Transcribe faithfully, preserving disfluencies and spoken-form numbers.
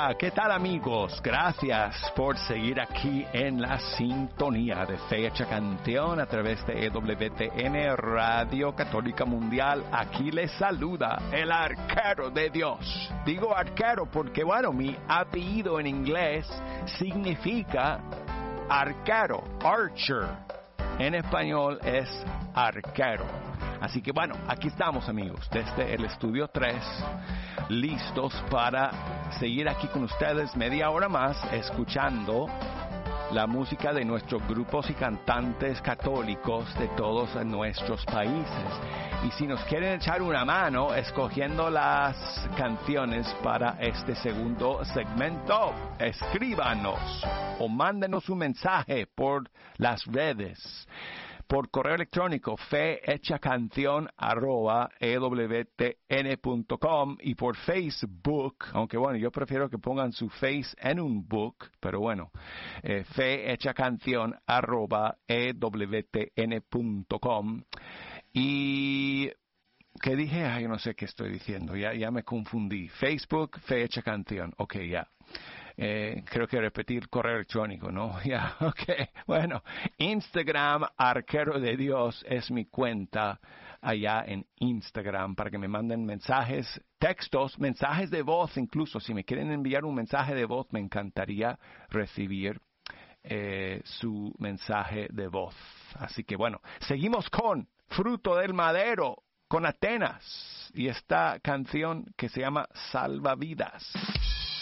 Hola, ¿qué tal amigos? Gracias por seguir aquí en la sintonía de Fecha Canción a través de E W T N Radio Católica Mundial. Aquí les saluda el arquero de Dios. Digo arquero porque, bueno, mi apellido en inglés significa arquero, archer. En español es arquero. Así que bueno, aquí estamos amigos, desde el estudio tres, listos para seguir aquí con ustedes media hora más, escuchando la música de nuestros grupos y cantantes católicos de todos nuestros países. Y si nos quieren echar una mano escogiendo las canciones para este segundo segmento, escríbanos o mándenos un mensaje por las redes. Por correo electrónico fehechacanción arroba ewtn punto com y por Facebook, aunque bueno, yo prefiero que pongan su face en un book, pero bueno, eh, fehechacanción arroba ewtn punto com. Y ¿qué dije? Ay, no sé qué estoy diciendo, ya, ya me confundí. Facebook, Fecha Canción, ok, ya. Eh, creo que repetir correo electrónico, ¿no? Ya, yeah, ok. Bueno, Instagram, Arquero de Dios, es mi cuenta allá en Instagram para que me manden mensajes, textos, mensajes de voz incluso. Si me quieren enviar un mensaje de voz, me encantaría recibir eh, su mensaje de voz. Así que bueno, seguimos con Fruto del Madero, con Atenas y esta canción que se llama Salvavidas.